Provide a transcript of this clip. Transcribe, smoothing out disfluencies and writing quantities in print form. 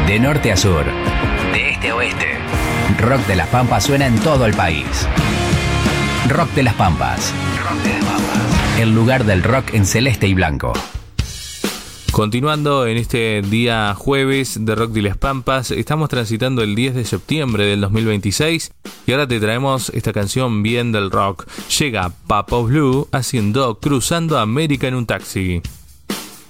De norte a sur, de este a oeste, Rock de las Pampas suena en todo el país. Rock de las Pampas. Rock de las Pampas. El lugar del rock en celeste y blanco. Continuando en este día jueves de Rock de las Pampas, estamos transitando el 10 de septiembre del 2026 y ahora te traemos esta canción bien del rock. Llega Papo Blue haciendo Cruzando América en un taxi.